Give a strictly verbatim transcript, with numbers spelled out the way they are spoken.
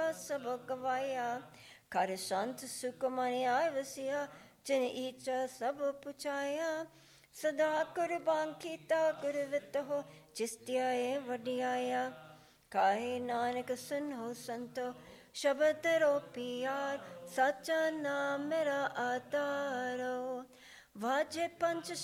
सब गवाया, कर संत सुख मन आय वसिया, जिन इच्छा सब पुछाया। सदा कुर्बान कीता गुरवित हो, जिस त्याए वडियाया। काहे नानक सुनो संतो, शब्द रो पियार, सच्चा नाम मेरा आधारो। वाजे पंच